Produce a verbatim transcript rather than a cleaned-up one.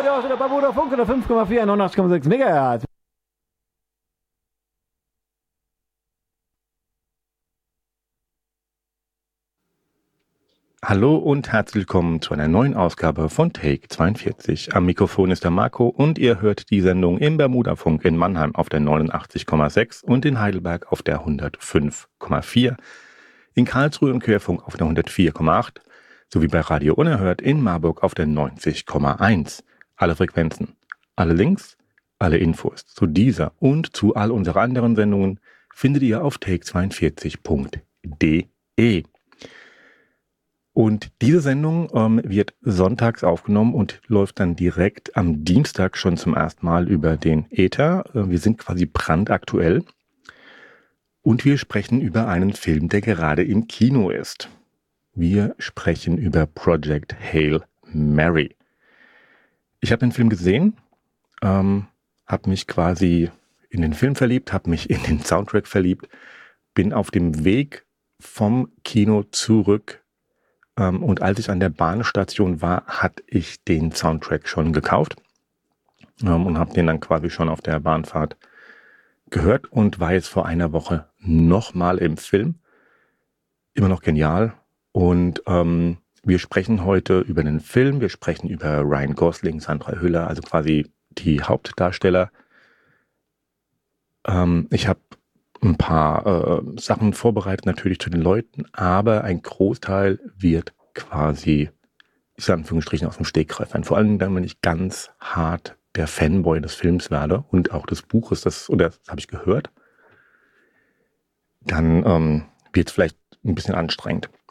Radio aus der Bermuda Funk oder fünf Komma vier, neunundachtzig Komma sechs Megahertz. Hallo und herzlich willkommen zu einer neuen Ausgabe von Take zweiundvierzig. Am Mikrofon ist der Marco und ihr hört die Sendung im Bermuda-Funk in Mannheim auf der neunundachtzig Komma sechs und in Heidelberg auf der hundertfünf Komma vier, in Karlsruhe im Querfunk auf der hundertvier Komma acht sowie bei Radio Unerhört in Marburg auf der neunzig Komma eins. Alle Frequenzen, alle Links, alle Infos zu dieser und zu all unseren anderen Sendungen findet ihr auf take zweiundvierzig Punkt de. Und diese Sendung ähm, wird sonntags aufgenommen und läuft dann direkt am Dienstag schon zum ersten Mal über den Äther. Äh, wir sind quasi brandaktuell und wir sprechen über einen Film, der gerade im Kino ist. Wir sprechen über Project Hail Mary. Ich habe den Film gesehen, ähm, habe mich quasi in den Film verliebt, habe mich in den Soundtrack verliebt, bin auf dem Weg vom Kino zurück. Um, und als ich an der Bahnstation war, hatte ich den Soundtrack schon gekauft um, und habe den dann quasi schon auf der Bahnfahrt gehört und war jetzt vor einer Woche nochmal im Film. Immer noch genial. Und ähm, wir sprechen heute über den Film, wir sprechen über Ryan Gosling, Sandra Hüller, also quasi die Hauptdarsteller. Ähm, ich habe ein paar äh, Sachen vorbereitet, natürlich zu den Leuten, aber ein Großteil wird quasi, ich sage in Anführungsstrichen, aus dem Stegreif sein. Vor allem dann, wenn ich ganz hart der Fanboy des Films werde und auch des Buches, das, oder das habe ich gehört, dann ähm, wird es vielleicht ein bisschen anstrengend.